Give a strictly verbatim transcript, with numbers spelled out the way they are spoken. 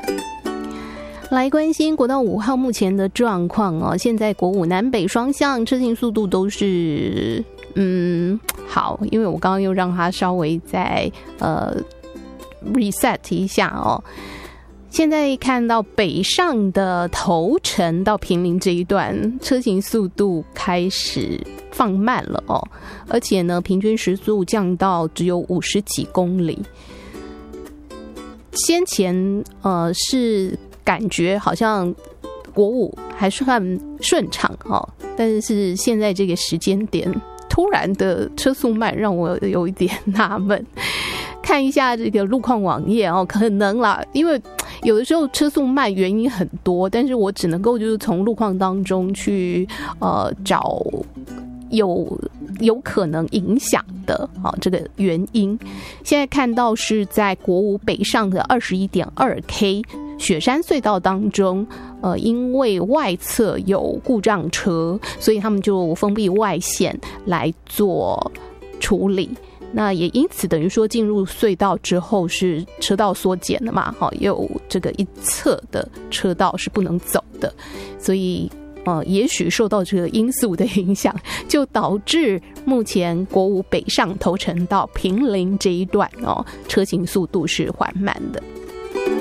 来关心国道五号目前的状况哦。现在国五南北双向车行速度都是嗯好，因为我刚刚又让它稍微再呃 reset 一下哦。现在看到北上的头城到坪林这一段车行速度开始放慢了哦，而且呢平均时速降到只有五十几公里。先前呃是感觉好像国五还算顺畅哦，但是现在这个时间点突然的车速慢让我有一点纳闷。看一下这个路况网页哦，可能啦，因为有的时候车速慢原因很多，但是我只能够就是从路况当中去呃找有有可能影响的啊这个原因。现在看到是在国五北上的 二十一点二 K 雪山隧道当中，呃，因为外侧有故障车，所以他们就封闭外线来做处理。那也因此等于说进入隧道之后是车道缩减了嘛，好，有这个一侧的车道是不能走的，所以呃，也许受到这个因素的影响，就导致目前国五北上头城到坪林这一段哦，车行速度是缓慢的。